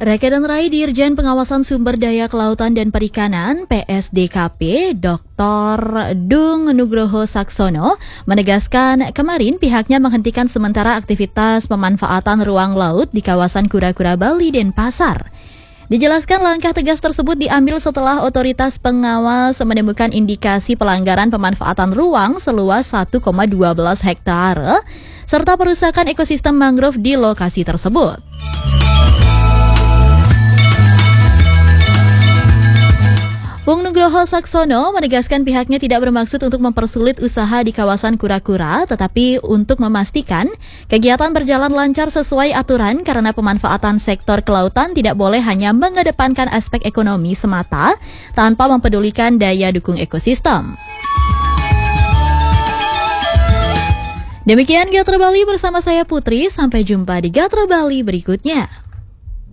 Reke dan Rai Dirjen Pengawasan Sumber Daya Kelautan dan Perikanan (PSDKP) Dr. Dung Nugroho Saksono menegaskan kemarin pihaknya menghentikan sementara aktivitas pemanfaatan ruang laut di kawasan Kura-Kura Bali Denpasar. Dijelaskan langkah tegas tersebut diambil setelah otoritas pengawas menemukan indikasi pelanggaran pemanfaatan ruang seluas 1,12 hektare serta perusakan ekosistem mangrove di lokasi tersebut. Bung Nugroho Saksono menegaskan pihaknya tidak bermaksud untuk mempersulit usaha di kawasan Kura-Kura, tetapi untuk memastikan kegiatan berjalan lancar sesuai aturan karena pemanfaatan sektor kelautan tidak boleh hanya mengedepankan aspek ekonomi semata tanpa mempedulikan daya dukung ekosistem. Demikian Gatra Bali bersama saya Putri, sampai jumpa di Gatra Bali berikutnya.